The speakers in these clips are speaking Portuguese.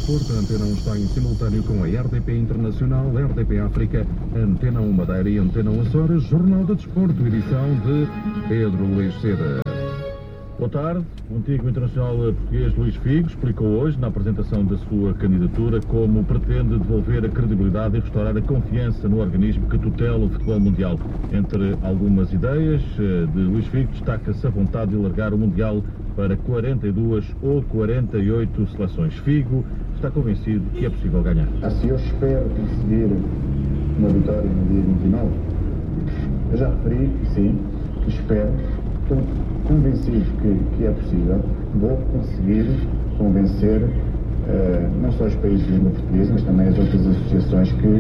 desporto, a Antena 1 está em simultâneo com a RDP Internacional, RDP África, Antena 1 Madeira e Antena 1 Açores, Jornal de Desporto, edição de Pedro Luís Seda. Boa tarde. O antigo internacional português Luís Figo explicou hoje, na apresentação da sua candidatura, como pretende devolver a credibilidade e restaurar a confiança no organismo que tutela o futebol mundial. Entre algumas ideias de Luís Figo, destaca-se a vontade de alargar o Mundial para 42 ou 48 seleções. Figo está convencido que é possível ganhar. Se eu espero conseguir uma vitória no dia 29, eu já referi, sim, que espero. Estou convencido que é possível. Vou conseguir convencer não só os países de língua portuguesa, mas também as outras associações que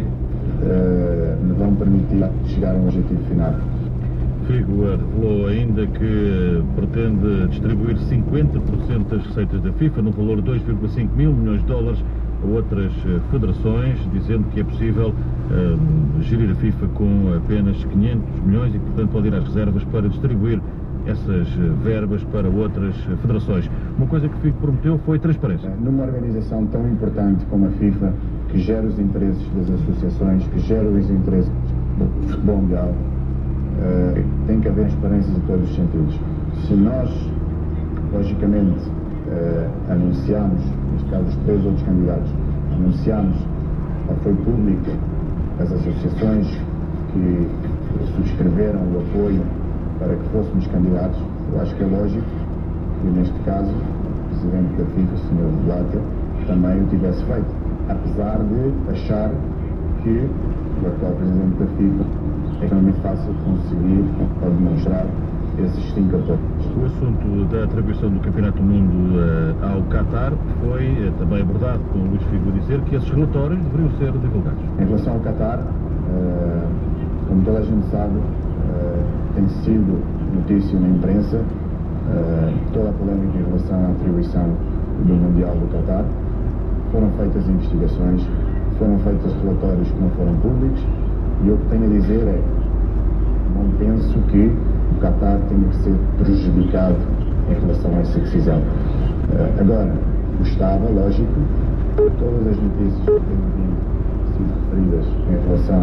me vão permitir chegar a um objetivo final. Figo revelou ainda que pretende distribuir 50% das receitas da FIFA, no valor de 2,5 mil milhões de dólares, a outras federações, dizendo que é possível gerir a FIFA com apenas 500 milhões e, portanto, pode ir às reservas para distribuir essas verbas para outras federações. Uma coisa que Figo prometeu foi transparência. Numa organização tão importante como a FIFA, que gera os interesses das associações, que gera os interesses do futebol mundial, tem que haver transparência em todos os sentidos. Se nós, logicamente, anunciarmos, neste caso os 3 outros candidatos, anunciarmos ao foi público as associações que subscreveram o apoio para que fôssemos candidatos, eu acho que é lógico que, neste caso, o Presidente da FIFA, o Sr. Blatter, também o tivesse feito, apesar de achar que o atual Presidente da FIFA é extremamente fácil conseguir ou demonstrar esses 5 apoios. O assunto da atribuição do Campeonato do Mundo ao Qatar foi também abordado, com o Luís Figo dizer que esses relatórios deveriam ser divulgados. Em relação ao Qatar, como toda a gente sabe, tem sido notícia na imprensa toda a polémica em relação à atribuição do Mundial do Qatar. Foram feitas investigações, foram feitos relatórios que não foram públicos, e o que tenho a dizer é: não penso que o Qatar tenha que ser prejudicado em relação a essa decisão. Agora, gostava, lógico, todas as notícias que têm sido referidas em relação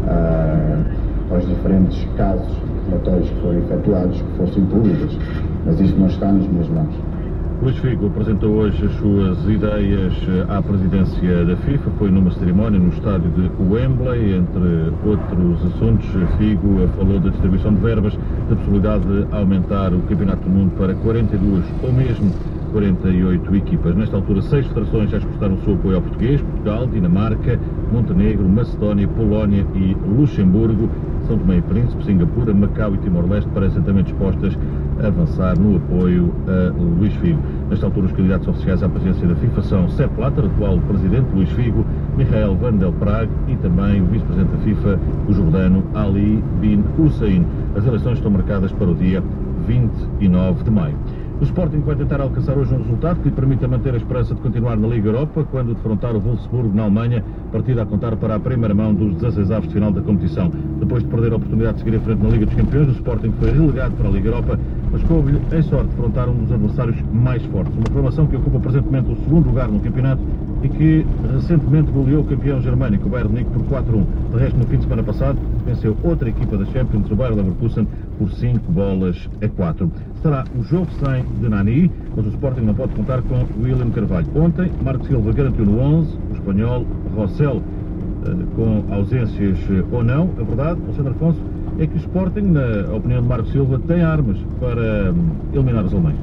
aos diferentes casos, relatórios que foram efetuados, que fossem públicos, mas isto não está nas minhas mãos. Luís Figo apresentou hoje as suas ideias à presidência da FIFA, foi numa cerimónia no estádio de Wembley. Entre outros assuntos, Figo falou da distribuição de verbas, da possibilidade de aumentar o Campeonato do Mundo para 42 ou mesmo 48 equipas. Nesta altura, 6 federações já expressaram o seu apoio ao português: Portugal, Dinamarca, Montenegro, Macedónia, Polónia e Luxemburgo. São Tomé e Príncipe, Singapura, Macau e Timor-Leste parecem também dispostas a avançar no apoio a Luís Figo. Nesta altura, os candidatos oficiais à presidência da FIFA são Sepp Blatter, atual presidente, Luís Figo, Michael van der Praag e também o vice-presidente da FIFA, o jordano Ali bin Hussein. As eleições estão marcadas para o dia 29 de maio. O Sporting vai tentar alcançar hoje um resultado que lhe permita manter a esperança de continuar na Liga Europa quando defrontar o Wolfsburgo na Alemanha, partida a contar para a primeira mão dos 16avos de final da competição. Depois de perder a oportunidade de seguir em frente na Liga dos Campeões, o Sporting foi relegado para a Liga Europa, mas coube-lhe em sorte defrontar um dos adversários mais fortes. Uma formação que ocupa presentemente o 2º lugar no campeonato e que recentemente goleou o campeão germânico, o Bayern de Munique, por 4-1. De resto, no fim de semana passado, venceu outra equipa da Champions, o Bayer Leverkusen, por 5-4. Será o jogo sem de Nani, mas o Sporting não pode contar com William Carvalho. Ontem, Marco Silva garantiu no 11 o espanhol Rossell, com ausências ou não. A verdade, Alexandre Afonso, é que o Sporting, na opinião de Marco Silva, tem armas para eliminar os alemães.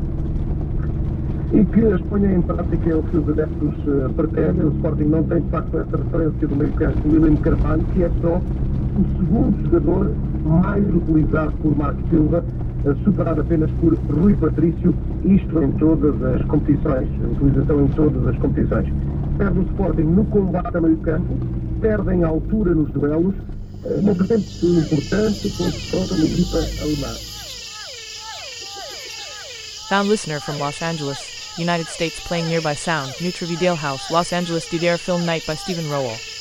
E que as ponha em prática é o que os adeptos pretendem. O Sporting não tem, de facto, essa referência do meio-campo William Carvalho, que é só o 2º jogador mais utilizado por Marco Silva, superado apenas por Rui Patrício, isto em todas as competições, a utilização em todas as competições. Perde o Sporting no combate a meio-campo, perdem a altura nos duelos, uma vertente importante contra uma equipa alemã. Found listener from Los Angeles, United States, playing Nearby Sound, Nutra Vidal House, Los Angeles, Dudare Film Night by Stephen Rowell.